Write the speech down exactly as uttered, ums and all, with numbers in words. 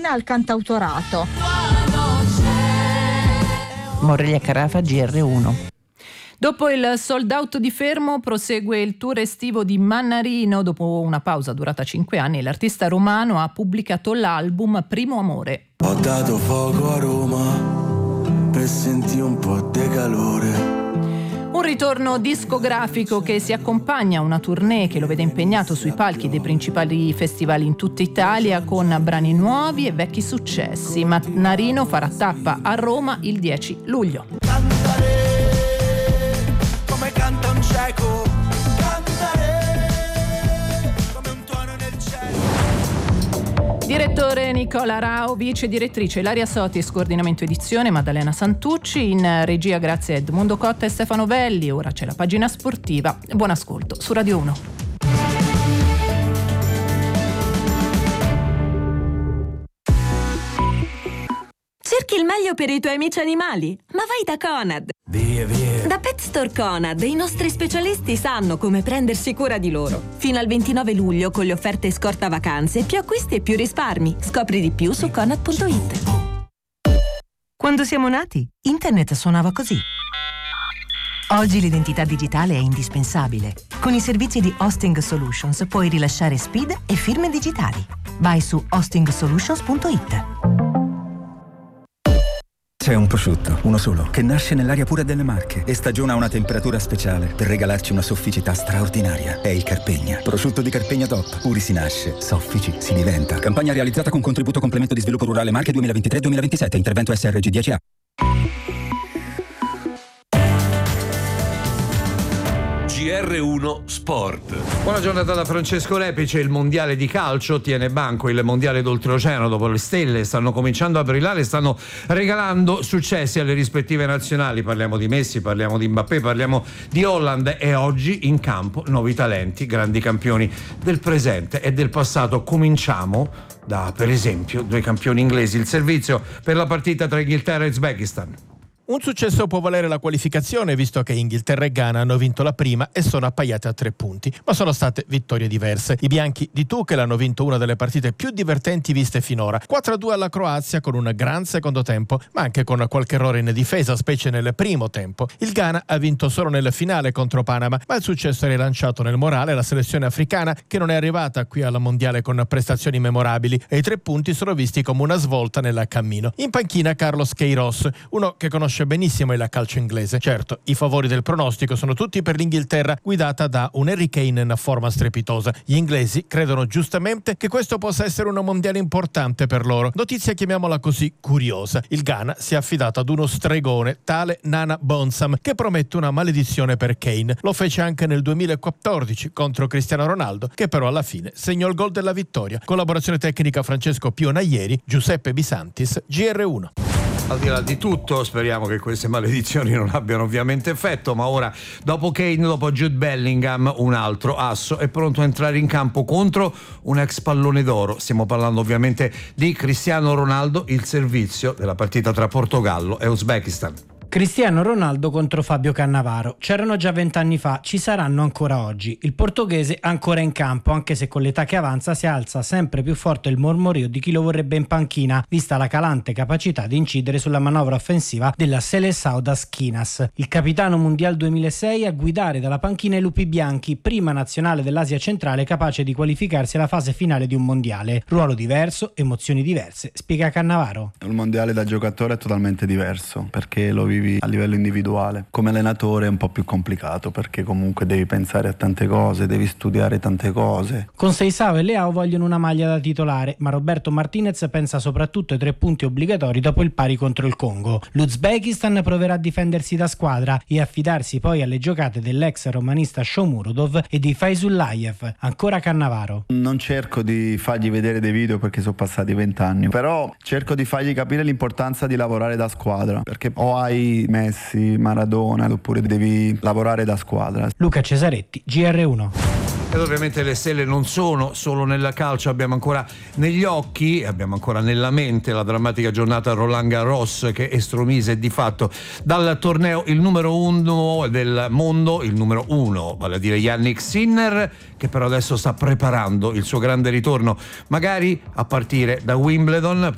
inclina al cantautorato. Morelia Carafa, G R uno. Dopo il sold out di Fermo prosegue il tour estivo di Mannarino. Dopo una pausa durata cinque anni, l'artista romano ha pubblicato l'album Primo Amore. Ho dato fuoco a Roma per sentire un po' di calore. Un ritorno discografico che si accompagna a una tournée che lo vede impegnato sui palchi dei principali festival in tutta Italia con brani nuovi e vecchi successi. Mannarino farà tappa a Roma il dieci luglio. Come canta un cieco, cantare come un tuono nel cielo. Direttore Nicola Rao, vice direttrice Ilaria Sotis, coordinamento edizione Maddalena Santucci, in regia grazie a Edmundo Cotta e Stefano Velli. Ora c'è la pagina sportiva. Buon ascolto su Radio uno. Cerchi il meglio per i tuoi amici animali? Ma vai da Conad! Via, via. Da Pet Store Conad i nostri specialisti sanno come prendersi cura di loro. Fino al ventinove luglio con le offerte scorta vacanze, più acquisti e più risparmi. Scopri di più su conad punto it. Quando siamo nati, internet suonava così. Oggi l'identità digitale è indispensabile. Con i servizi di Hosting Solutions puoi rilasciare S P I D e firme digitali. Vai su hosting solutions punto it. C'è un prosciutto, uno solo, che nasce nell'aria pura delle Marche e stagiona a una temperatura speciale per regalarci una sofficità straordinaria. È il Carpegna. Prosciutto di Carpegna Top. Puri si nasce, soffici si diventa. Campagna realizzata con contributo complemento di sviluppo rurale Marche duemilaventitré duemilaventisette. Intervento S R G dieci A. G R uno Sport. Buona giornata da Francesco Repice. Il mondiale di calcio tiene banco il mondiale d'oltreoceano. Dopo le stelle stanno cominciando a brillare, stanno regalando successi alle rispettive nazionali. Parliamo di Messi, parliamo di Mbappé, parliamo di Holland e oggi in campo nuovi talenti, grandi campioni del presente e del passato. Cominciamo da, per esempio, due campioni inglesi. Il servizio per la partita tra Inghilterra e Uzbekistan. Un successo può valere la qualificazione, visto che Inghilterra e Ghana hanno vinto la prima e sono appaiate a tre punti, ma sono state vittorie diverse. I bianchi di Tuchel hanno vinto una delle partite più divertenti viste finora, quattro a due alla Croazia con un gran secondo tempo, ma anche con qualche errore in difesa, specie nel primo tempo. Il Ghana ha vinto solo nel finale contro Panama, ma il successo è rilanciato nel morale la selezione africana, che non è arrivata qui alla mondiale con prestazioni memorabili, e i tre punti sono visti come una svolta nel cammino. In panchina Carlos Queiroz, uno che conosce benissimo il calcio inglese. Certo, i favori del pronostico sono tutti per l'Inghilterra, guidata da un Harry Kane in forma strepitosa. Gli inglesi credono giustamente che questo possa essere un mondiale importante per loro. Notizia, chiamiamola così, curiosa. Il Ghana si è affidato ad uno stregone, tale Nana Bonsam, che promette una maledizione per Kane. Lo fece anche nel duemilaquattordici contro Cristiano Ronaldo, che però alla fine segnò il gol della vittoria. Collaborazione tecnica Francesco Pionaieri, Giuseppe Bisantis, G R uno. Al di là di tutto, speriamo che queste maledizioni non abbiano ovviamente effetto, ma ora, dopo Kane, dopo Jude Bellingham, un altro asso è pronto a entrare in campo contro un ex pallone d'oro. Stiamo parlando ovviamente di Cristiano Ronaldo, il servizio della partita tra Portogallo e Uzbekistan. Cristiano Ronaldo contro Fabio Cannavaro. C'erano già vent'anni fa, ci saranno ancora oggi. Il portoghese ancora in campo, anche se con l'età che avanza si alza sempre più forte il mormorio di chi lo vorrebbe in panchina, vista la calante capacità di incidere sulla manovra offensiva della Seleção das Quinas. Il capitano mondial duemilasei a guidare dalla panchina i Lupi Bianchi, prima nazionale dell'Asia centrale capace di qualificarsi alla fase finale di un mondiale. Ruolo diverso, emozioni diverse, spiega Cannavaro. Il mondiale da giocatore è totalmente diverso, perché lo vivi a livello individuale. Come allenatore è un po' più complicato, perché comunque devi pensare a tante cose, devi studiare tante cose. Con Seisao e Leao vogliono una maglia da titolare, ma Roberto Martinez pensa soprattutto ai tre punti obbligatori dopo il pari contro il Congo. L'Uzbekistan proverà a difendersi da squadra e affidarsi poi alle giocate dell'ex romanista Shomurodov e di Faizullayev. Ancora Cannavaro. Non cerco di fargli vedere dei video perché sono passati vent'anni, però cerco di fargli capire l'importanza di lavorare da squadra, perché o hai Messi, Maradona, oppure devi lavorare da squadra. Luca Cesaretti, G R uno. Ed ovviamente le stelle non sono solo nel calcio, abbiamo ancora negli occhi, abbiamo ancora nella mente la drammatica giornata Roland Garros, che estromise di fatto dal torneo il numero uno del mondo, il numero uno, vale a dire Yannick Sinner, che però adesso sta preparando il suo grande ritorno, magari a partire da Wimbledon.